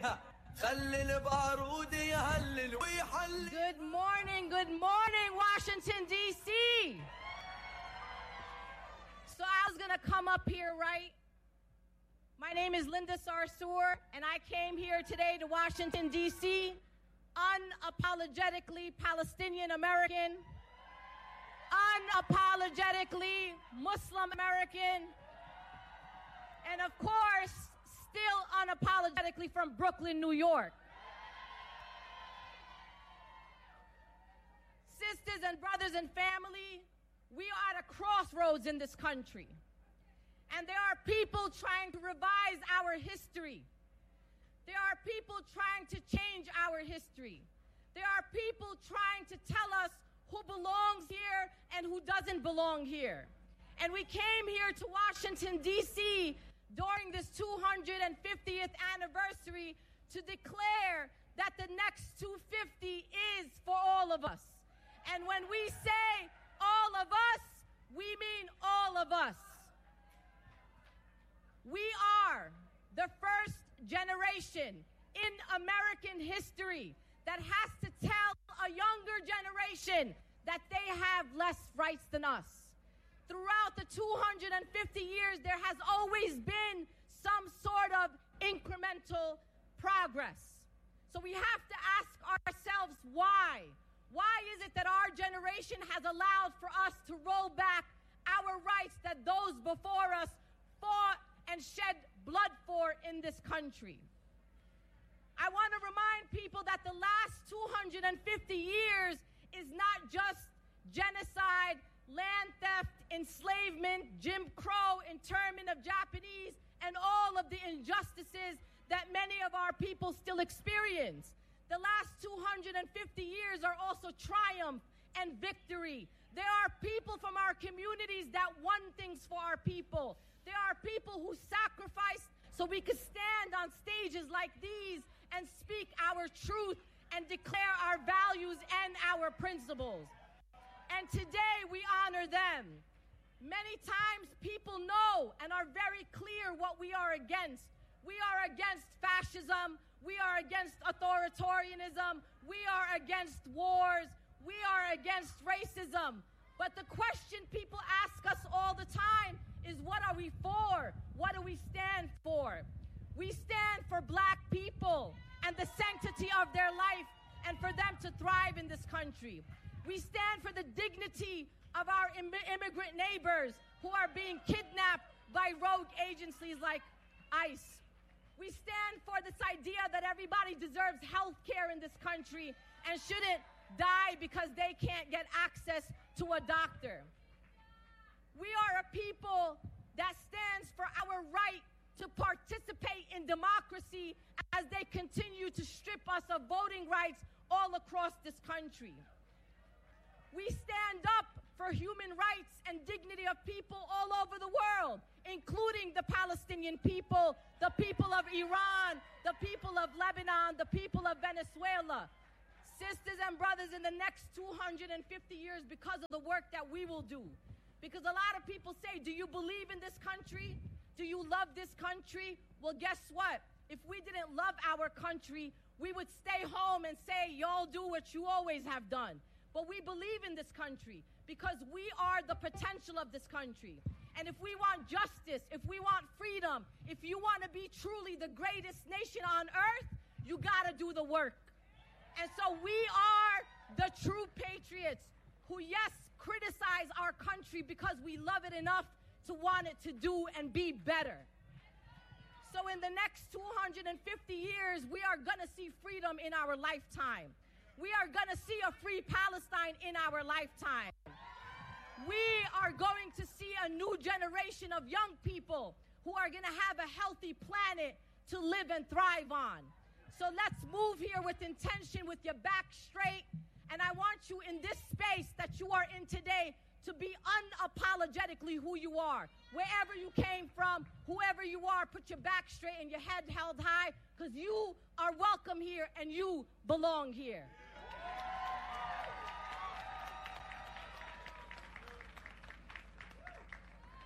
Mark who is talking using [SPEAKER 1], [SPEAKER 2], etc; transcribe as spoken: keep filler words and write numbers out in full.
[SPEAKER 1] Good morning, good morning, Washington, D C So I was going to come up here, right? My name is Linda Sarsour, and I came here today to Washington, D C, unapologetically Palestinian American, unapologetically Muslim American, and of course, still unapologetically from Brooklyn, New York. Sisters and brothers and family, we are at a crossroads in this country. And there are people trying to revise our history. There are people trying to change our history. There are people trying to tell us who belongs here and who doesn't belong here. And we came here to Washington, D C during this two hundred fiftieth anniversary to declare that the next two fifty is for all of us. And when we say all of us, we mean all of us. We are the first generation in American history that has to tell a younger generation that they have less rights than us. Throughout the two hundred fifty years, there has always been some sort of incremental progress. So we have to ask ourselves why. Why is it that our generation has allowed for us to roll back our rights that those before us fought and shed blood for in this country? I want to remind people that the last two hundred fifty years is not just genocide, land theft, enslavement, Jim Crow, internment of Japanese, and all of the injustices that many of our people still experience. The last two hundred fifty years are also triumph and victory. There are people from our communities that won things for our people. There are people who sacrificed so we could stand on stages like these and speak our truth and declare our values and our principles. And today we honor them. Many times people know and are very clear what we are against. We are against fascism. We are against authoritarianism. We are against wars. We are against racism. But the question people ask us all the time is, what are we for? What do we stand for? We stand for black people and the sanctity of their life and for them to thrive in this country. We stand for the dignity of our Im- immigrant neighbors who are being kidnapped by rogue agencies like ICE. We stand for this idea that everybody deserves health care in this country and shouldn't die because they can't get access to a doctor. We are a people that stands for our right to participate in democracy as they continue to strip us of voting rights all across this country. We stand up for human rights and dignity of people all over the world, including the Palestinian people, the people of Iran, the people of Lebanon, the people of Venezuela. Sisters and brothers, in the next two hundred fifty years, because of the work that we will do, because a lot of people say, do you believe in this country? Do you love this country? Well, guess what? If we didn't love our country, we would stay home and say, y'all do what you always have done. But we believe in this country because we are the potential of this country. And if we want justice, if we want freedom, if you want to be truly the greatest nation on earth, you got to do the work. And so we are the true patriots who, yes, criticize our country because we love it enough to want it to do and be better. So in the next two hundred fifty years, we are going to see freedom in our lifetime. We are going to see a free Palestine in our lifetime. We are going to see a new generation of young people who are going to have a healthy planet to live and thrive on. So let's move here with intention, with your back straight. And I want you in this space that you are in today to be unapologetically who you are. Wherever you came from, whoever you are, put your back straight and your head held high, because you are welcome here and you belong here.